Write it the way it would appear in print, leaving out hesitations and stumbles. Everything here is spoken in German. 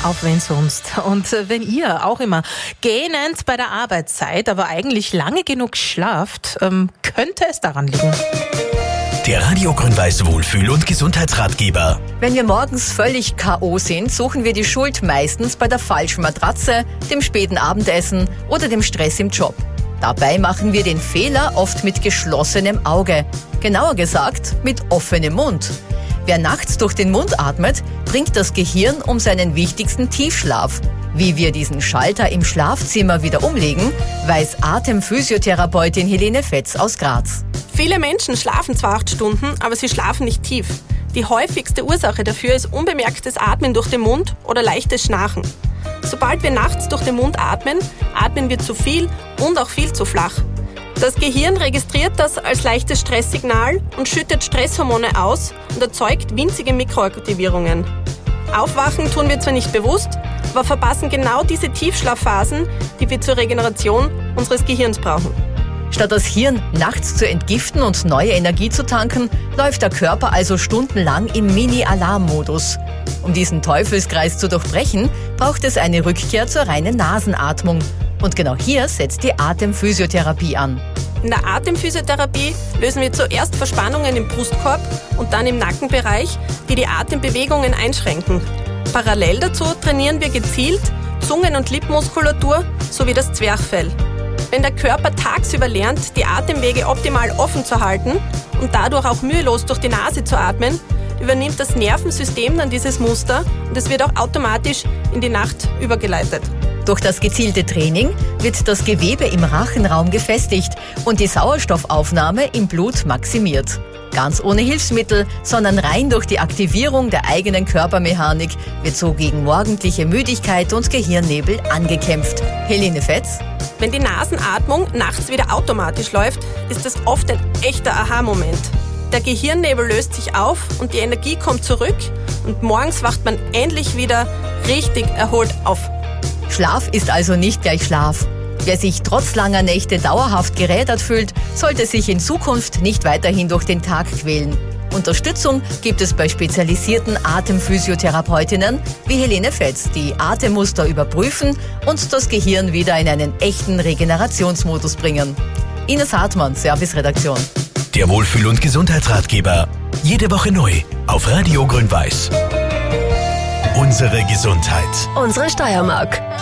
auf wen sonst. Und wenn ihr auch immer gähnend bei der Arbeit seid, aber eigentlich lange genug schlaft, könnte es daran liegen. Der Radio Grün-Weiß Wohlfühl- und Gesundheitsratgeber. Wenn wir morgens völlig K.O. sind, suchen wir die Schuld meistens bei der falschen Matratze, dem späten Abendessen oder dem Stress im Job. Dabei machen wir den Fehler oft mit geschlossenem Auge. Genauer gesagt, mit offenem Mund. Wer nachts durch den Mund atmet, bringt das Gehirn um seinen wichtigsten Tiefschlaf. Wie wir diesen Schalter im Schlafzimmer wieder umlegen, weiß Atemphysiotherapeutin Helene Fetz aus Graz. Viele Menschen schlafen zwar 8 Stunden, aber sie schlafen nicht tief. Die häufigste Ursache dafür ist unbemerktes Atmen durch den Mund oder leichtes Schnarchen. Sobald wir nachts durch den Mund atmen, atmen wir zu viel und auch viel zu flach. Das Gehirn registriert das als leichtes Stresssignal und schüttet Stresshormone aus und erzeugt winzige Mikroaktivierungen. Aufwachen tun wir zwar nicht bewusst, aber verpassen genau diese Tiefschlafphasen, die wir zur Regeneration unseres Gehirns brauchen. Statt das Hirn nachts zu entgiften und neue Energie zu tanken, läuft der Körper also stundenlang im Mini-Alarm-Modus. Um diesen Teufelskreis zu durchbrechen, braucht es eine Rückkehr zur reinen Nasenatmung. Und genau hier setzt die Atemphysiotherapie an. In der Atemphysiotherapie lösen wir zuerst Verspannungen im Brustkorb und dann im Nackenbereich, die die Atembewegungen einschränken. Parallel dazu trainieren wir gezielt Zungen- und Lippenmuskulatur sowie das Zwerchfell. Wenn der Körper tagsüber lernt, die Atemwege optimal offen zu halten und dadurch auch mühelos durch die Nase zu atmen, übernimmt das Nervensystem dann dieses Muster und es wird auch automatisch in die Nacht übergeleitet. Durch das gezielte Training wird das Gewebe im Rachenraum gefestigt und die Sauerstoffaufnahme im Blut maximiert. Ganz ohne Hilfsmittel, sondern rein durch die Aktivierung der eigenen Körpermechanik wird so gegen morgendliche Müdigkeit und Gehirnnebel angekämpft. Helene Fetz. Wenn die Nasenatmung nachts wieder automatisch läuft, ist es oft ein echter Aha-Moment. Der Gehirnnebel löst sich auf und die Energie kommt zurück und morgens wacht man endlich wieder richtig erholt auf. Schlaf ist also nicht gleich Schlaf. Wer sich trotz langer Nächte dauerhaft gerädert fühlt, sollte sich in Zukunft nicht weiterhin durch den Tag quälen. Unterstützung gibt es bei spezialisierten Atemphysiotherapeutinnen wie Helene Fetz, die Atemmuster überprüfen und das Gehirn wieder in einen echten Regenerationsmodus bringen. Ines Hartmann, Serviceredaktion. Der Wohlfühl- und Gesundheitsratgeber. Jede Woche neu auf Radio Grün-Weiß. Unsere Gesundheit. Unsere Steiermark.